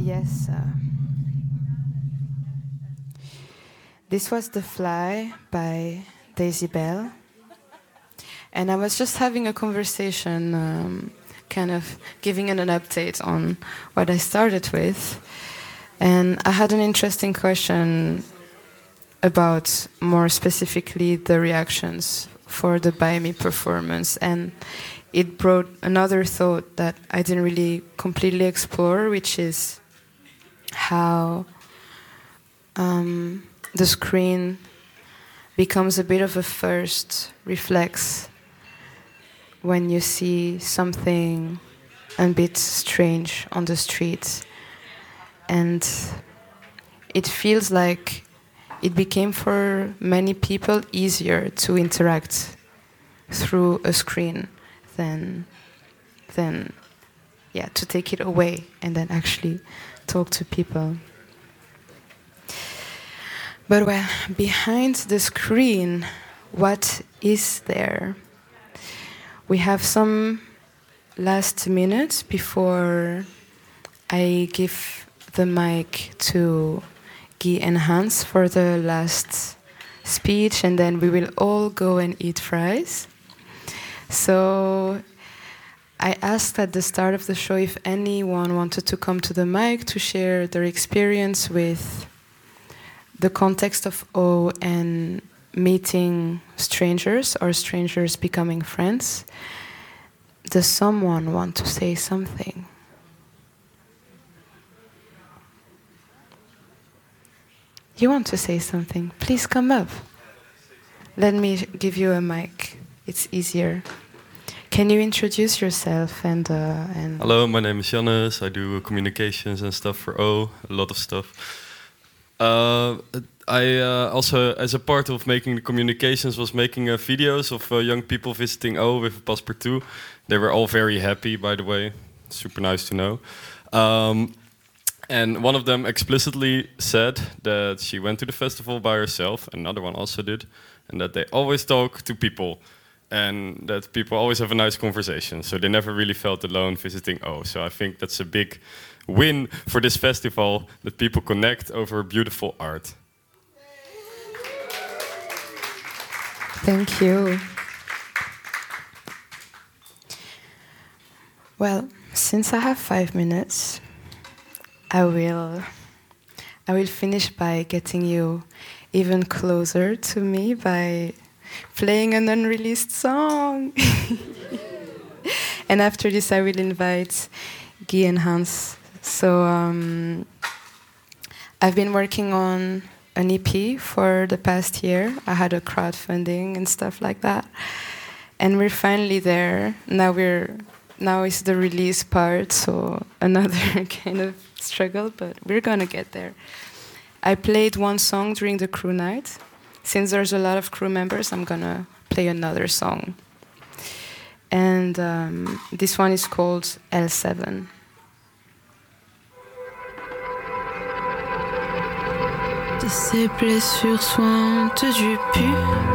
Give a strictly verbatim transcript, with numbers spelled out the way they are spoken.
Yes. Uh, this was The Fly by Daisy Bell. And I was just having a conversation, um, kind of giving an, an update on what I started with. And I had an interesting question about, more specifically, the reactions for the By Me performance. And it brought another thought that I didn't really completely explore, which is how um, the screen becomes a bit of a first reflex when you see something a bit strange on the street. And it feels like it became for many people easier to interact through a screen than, than yeah, to take it away and then actually talk to people. But well, behind the screen, what is there? We have some last minutes before I give the mic to Guy and Hans for the last speech, and then we will all go and eat fries. So I asked at the start of the show if anyone wanted to come to the mic to share their experience with the context of O and meeting strangers or strangers becoming friends. Does someone want to say something? You want to say something? Please come up. Let me give you a mic. It's easier. Can you introduce yourself and uh, and? Hello, my name is Jannes. I do communications and stuff for O, a lot of stuff. Uh, I uh, also, as a part of making the communications, was making uh, videos of uh, young people visiting O with a Passepartout. They were all very happy, by the way. Super nice to know. Um, and one of them explicitly said that she went to the festival by herself. Another one also did. And that they always talk to people. And that people always have a nice conversation. So they never really felt alone visiting O. So I think that's a big win for this festival, that people connect over beautiful art. Thank you. Well, since I have five minutes, I will I will finish by getting you even closer to me by playing an unreleased song. And after this, I will invite Guy and Hans. So um, I've been working on an E P for the past year. I had a crowdfunding and stuff like that. And we're finally there. Now we're now is the release part, so another kind of struggle, but we're gonna get there. I played one song during the crew night. Since there's a lot of crew members, I'm gonna play another song. And um, this one is called L seven. De ces blessures sointes du pu